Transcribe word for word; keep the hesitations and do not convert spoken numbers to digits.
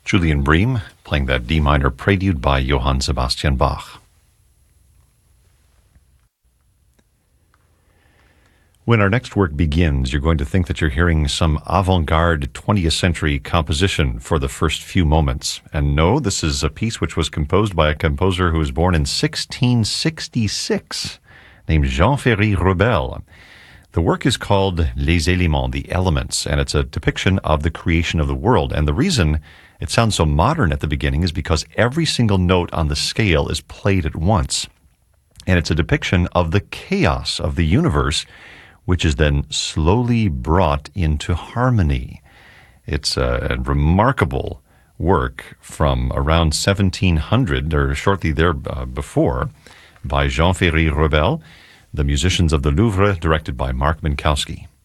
Julian Bream playing that D minor prelude by Johann Sebastian Bach. When our next work begins, you're going to think that you're hearing some avant-garde twentieth century composition for the first few moments. And no, this is a piece which was composed by a composer who was born in sixteen sixty-six, named Jean-Ferry Rebel. The work is called Les Éléments, the Elements, and it's a depiction of the creation of the world. And the reason it sounds so modern at the beginning is because every single note on the scale is played at once. And it's a depiction of the chaos of the universe, which is then slowly brought into harmony. It's a remarkable work from around seventeen hundred, or shortly there uh, before, by Jean-Ferry Rebel, the Musicians of the Louvre, directed by Mark Minkowski.